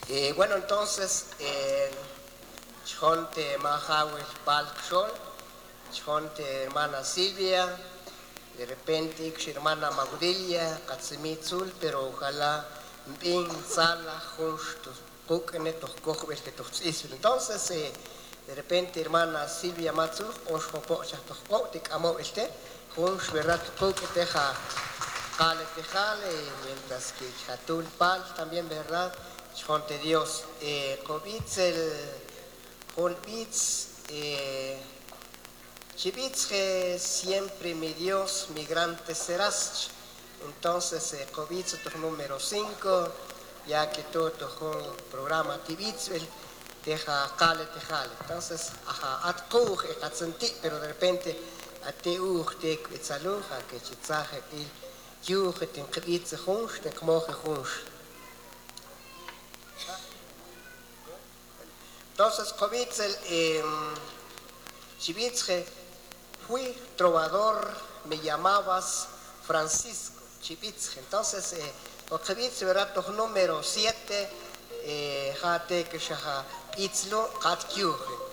Bueno, entonces, chonte Mahawel Palkshol, chonte hermana Silvia, de repente hermana Magdilia, Katsimitzul, pero ojalá bien sala justo, entonces, de repente hermana Silvia Matsul, juntos, ¿verdad? Mientras que Chatul Pal también, ¿verdad? Chonte Dios, Chivitz, siempre mi Dios, migrante serás. Entonces, Covitz, número 5, ya que todo un programa Tibitz, deja jale. Entonces, atkuj, atzanti, pero de repente, ateuj, te quetzaluj, a que chitzaje, il, yuj, te quitze junsh, te kmoje junsh. Entonces, Covitz, Chivitzge, fui trovador, me llamabas Francisco Chivitzge. Entonces, Chivitzge, ¿verdad? Número 7, jate que shaha itzlo katkyuge.